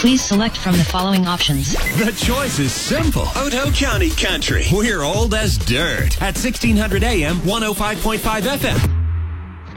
Please select from the following options. The choice is simple. Otoe County Country. We're old as dirt. At 1600 AM, 105.5 FM.